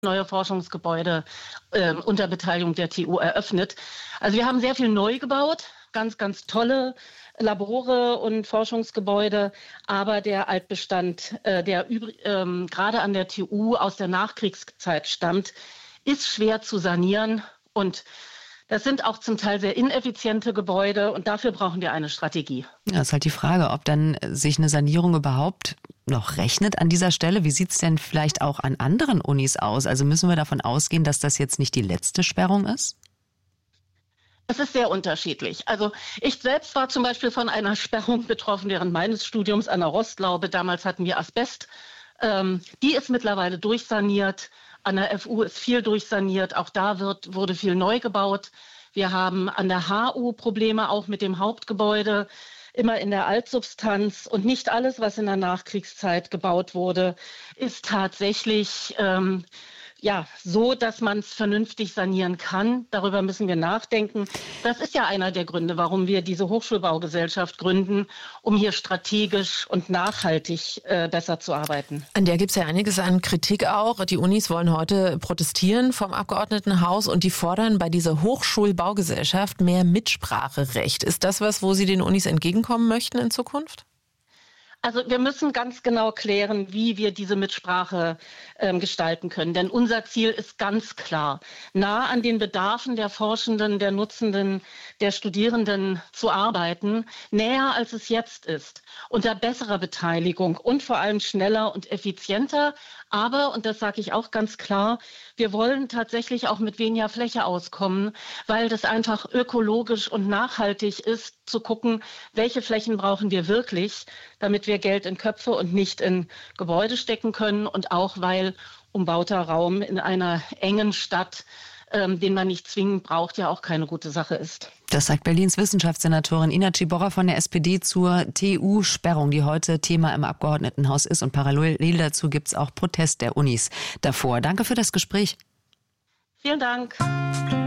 neue Forschungsgebäude unter Beteiligung der TU eröffnet. Also wir haben sehr viel neu gebaut, ganz, ganz tolle Labore und Forschungsgebäude, aber der Altbestand, der gerade an der TU aus der Nachkriegszeit stammt, ist schwer zu sanieren und das sind auch zum Teil sehr ineffiziente Gebäude und dafür brauchen wir eine Strategie. Ja, ist halt die Frage, ob dann sich eine Sanierung überhaupt noch rechnet an dieser Stelle. Wie sieht es denn vielleicht auch an anderen Unis aus? Also müssen wir davon ausgehen, dass das jetzt nicht die letzte Sperrung ist? Es ist sehr unterschiedlich. Also ich selbst war zum Beispiel von einer Sperrung betroffen während meines Studiums an der Rostlaube. Damals hatten wir Asbest. Die ist mittlerweile durchsaniert. An der FU ist viel durchsaniert. Auch da wurde viel neu gebaut. Wir haben an der HU Probleme auch mit dem Hauptgebäude, immer in der Altsubstanz. Und nicht alles, was in der Nachkriegszeit gebaut wurde, ist tatsächlich so, dass man es vernünftig sanieren kann. Darüber müssen wir nachdenken. Das ist ja einer der Gründe, warum wir diese Hochschulbaugesellschaft gründen, um hier strategisch und nachhaltig besser zu arbeiten. An der gibt es ja einiges an Kritik auch. Die Unis wollen heute protestieren vom Abgeordnetenhaus und die fordern bei dieser Hochschulbaugesellschaft mehr Mitspracherecht. Ist das was, wo Sie den Unis entgegenkommen möchten in Zukunft? Also wir müssen ganz genau klären, wie wir diese Mitsprache gestalten können. Denn unser Ziel ist ganz klar, nah an den Bedarfen der Forschenden, der Nutzenden, der Studierenden zu arbeiten, näher als es jetzt ist, unter besserer Beteiligung und vor allem schneller und effizienter. Aber, und das sage ich auch ganz klar, wir wollen tatsächlich auch mit weniger Fläche auskommen, weil das einfach ökologisch und nachhaltig ist, zu gucken, welche Flächen brauchen wir wirklich, damit wir Geld in Köpfe und nicht in Gebäude stecken können und auch, weil umbauter Raum in einer engen Stadt, den man nicht zwingend braucht, ja auch keine gute Sache ist. Das sagt Berlins Wissenschaftssenatorin Ina Ciborra von der SPD zur TU-Sperrung, die heute Thema im Abgeordnetenhaus ist. Und parallel dazu gibt es auch Protest der Unis davor. Danke für das Gespräch. Vielen Dank.